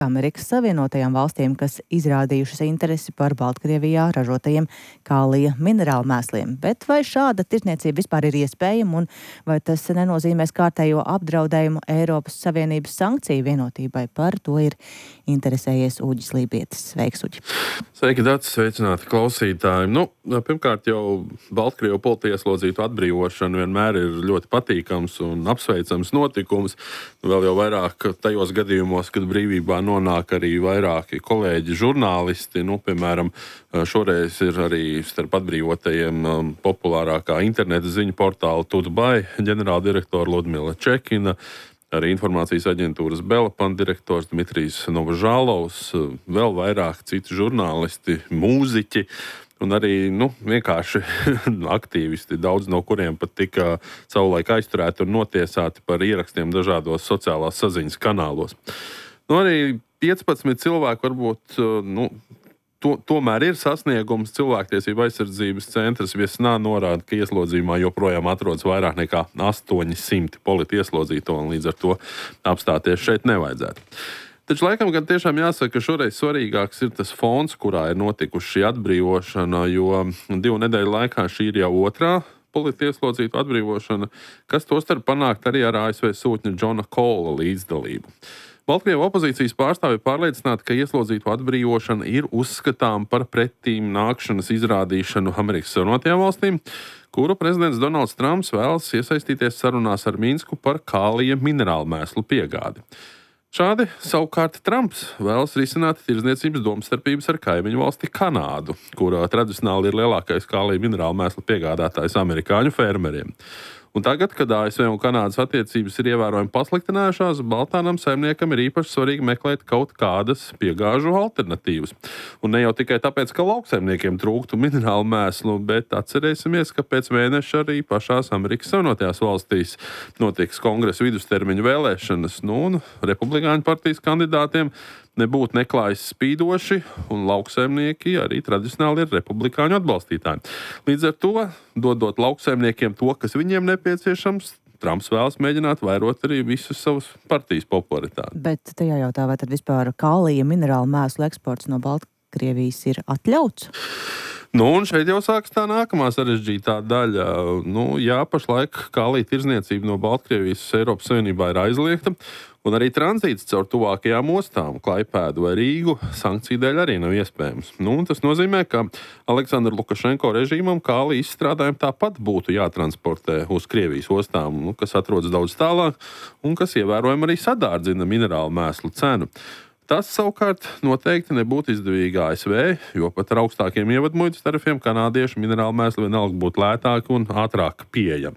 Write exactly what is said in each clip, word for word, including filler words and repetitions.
Amerikas Savienotajām valstīm, kas izrādījušas interesi par Baltkrievijā ražotajiem kālija minerālu mēsliem. Bet vai šāda tirdzniecība vispār ir iespējama un vai tas nenozīmēs kārtējo apdraudējumu Eiropas Savienības sankciju vienotībai? Par to ir interesējies Uģis Lībietis. Sveiks, Uģi! Sveiki, Dats, sveicināti klausītāji. Nu, pirmkārt jau Baltkrievu politieslodzītu atbrīvošana vienmēr ir ļoti patīkams un apsveicams notikums. Vēl jau vairāk tajos gadījumos, kad brīvībā nonāk arī vairāki kolēģi žurnālisti. Nu, piemēram, šoreiz ir arī starp atbrīvotajiem populārākā interneta ziņu portāla Tutbai ģenerāldirektora Ludmila Čekina, arī informācijas aģentūras Belapan direktors Dmitrijs Novožālovs, vēl vairāk citi žurnālisti, mūziķi un arī nu, vienkārši aktīvisti, daudz no kuriem pat tika savulaik aizturēti un notiesāti par ierakstiem dažādos sociālās saziņas kanālos. Nu, arī piecpadsmit cilvēki varbūt, nu, to, tomēr ir sasniegums. Cilvēktiesība aizsardzības centrs Viesnā norāda, ka ieslodzījumā joprojām atrodas vairāk nekā astoņi simti politieslodzīto, un līdz ar to apstāties šeit nevajadzētu. Taču laikam gan tiešām jāsaka, ka šoreiz svarīgāks ir tas fons, kurā ir notikuši šī atbrīvošana, jo divu nedēļu laikā šī ir jau otrā politieslodzītu atbrīvošana, kas tostarp panākt arī ar A S V sūtņa Džona Kola līdzdalību. Baltkrievu opozīcijas pārstāvi pārliecināti, ka ieslodzītu atbrīvošana ir uzskatām par pretīm nākšanas izrādīšanu Amerikas Savienotajām valstīm, kuru prezidents Donalds Trumps vēlas iesaistīties sarunās ar Minsku par kālija minerālu mēslu piegādi. Šādi savukārt Trumps vēlas risināt tirdzniecības domstarpības ar kaimiņu valsti Kanādu, kura tradicionāli ir lielākais kālija minerālu mēslu piegādātājs amerikāņu fermeriem. Un tagad, kad A S V un Kanādas attiecības ir ievērojami pasliktinājušās, Baltānam saimniekam ir īpaši svarīgi meklēt kaut kādas piegāžu alternatīvas. Un ne jau tikai tāpēc, ka lauksaimniekiem trūktu minerālu mēslu, bet atcerēsimies, ka pēc mēneša arī pašās Amerikas Savienotajās valstīs notiks kongresa vidustermiņu vēlēšanas, nu, un republikāņu partijas kandidātiem nebūtu neklājas spīdoši, un lauksaimnieki arī tradicionāli ir republikāņu atbalstītāji. Līdz ar to, dodot lauksaimniekiem to, kas viņiem nepieciešams, Trumps vēlas mēģināt vairot arī visus savus partijas popularitāti. Bet te jājautā, vai tad vispār kālija minerālu mēslu eksports no Baltkrievijas ir atļauts? Nu, un šeit jau sākas tā nākamā sarežģītā daļa. Nu, jā, pašlaik kālija tirdzniecība no Baltkrievijas Eiropas Savienībā ir aizliegta, un arī tranzīts caur tuvākajām ostām, Klaipēdu vai Rīgu, sankciju dēļ arī nav iespējams. Nu, tas nozīmē, ka Aleksandra Lukašenko režīmam kālija izstrādājumi tāpat būtu jātransportē uz Krievijas ostām, nu, kas atrodas daudz tālāk un kas ievērojami arī sadārdzina minerālu mēslu cenu. Tas savukārt noteikti nebūtu izdevīgi A S V, jo pat ar augstākiem ievadmuitas tarifiem kanādiešu minerālu mēsli vienalga būtu lētāki un ātrāk pieejami.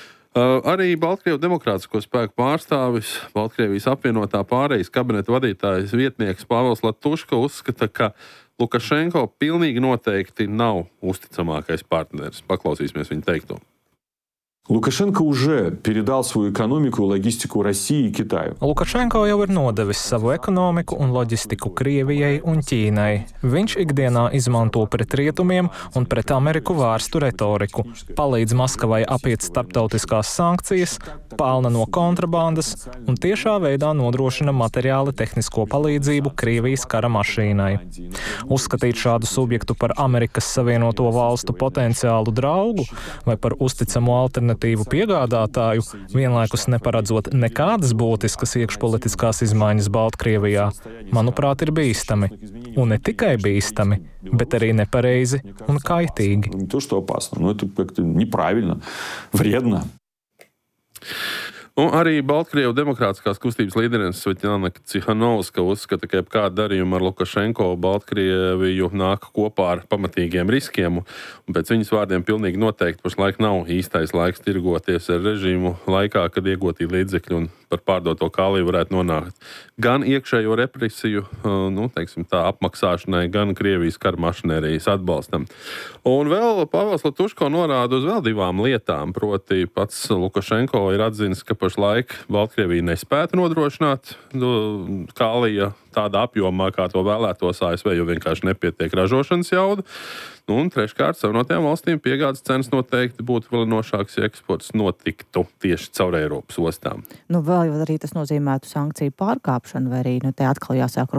Uh, arī Baltkrievu demokrātisko spēku pārstāvis, Baltkrievijas apvienotā pārejas kabineta vadītājas vietnieks Pāvils Latuška uzskata, ka Lukašenko pilnīgi noteikti nav uzticamākais partneris. Paklausīsimies viņa teikto. Лукашенко уже передал свою экономику и логистику России и Китаю. Lukašenko jau ir nodevis savu ekonomiku un loģistiku Krievijai un Ķīnai. Viņš ikdienā izmanto pret rietumiem un pret Ameriku vērstu retoriku, palīdz Maskavai apiet starptautiskās sankcijas, pelna no kontrabandas un tiešā veidā nodrošina materiāli tehnisko palīdzību Krievijas kara mašīnai. Uzskatīt šādu subjektu par Amerikas Savienoto valstu potenciālu draugu vai par uzticamu alternatīvu piegādātāju, vienlaikus neparedzot nekādas būtiskas iekšpolitiskās izmaiņas Baltkrievijā, manuprāt, ir bīstami. Un ne tikai bīstami, bet arī nepareizi un kaitīgi. Не то, что опасно, но это как-то неправильно, вредно. Nu, arī Baltkrievu demokrātiskās kustības līderis Svetlana Cihanovska uzskata, ka jebkāda darījuma ar Lukašenko Baltkrieviju nāk kopā ar pamatīgiem riskiem, un pēc viņas vārdiem pilnīgi noteikti pašlaik nav īstais laiks tirgoties ar režīmu laikā, kad iegūtī līdzekļi un par pārdoto kāliju varētu nonākt gan iekšējo represiju, nu, teiksim tā, apmaksāšanai, gan Krievijas kara mašinērijas atbalstam. Un vēl Pāvils Latuško norāda uz vēl divām lietām, proti pats Lukašenko ir atzinis, ka pašlaik Baltkrievija nespētu nodrošināt kālija tādā apjomā, kā to vēlētos A S V, jo vienkārši nepietiek ražošanas jauda. Nu, un treškārt, Savienotajām valstīm piegādes cenas noteikti būtu vilinošāks, ja eksports notiktu tieši caur Eiropas ostām. Nu, vēl jau arī tas nozīmētu sankciju pārkāpšanu, vai arī nu, te atkal jāsāk